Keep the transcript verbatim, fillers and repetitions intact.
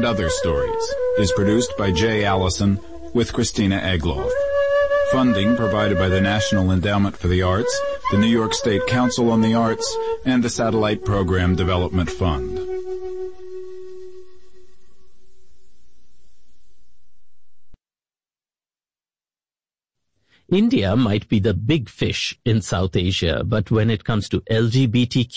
Other Stories is produced by Jay Allison with Christina Egloff. Funding provided by the National Endowment for the Arts, the New York State Council on the Arts, and the Satellite Program Development Fund. India might be the big fish in South Asia, but when it comes to L G B T Q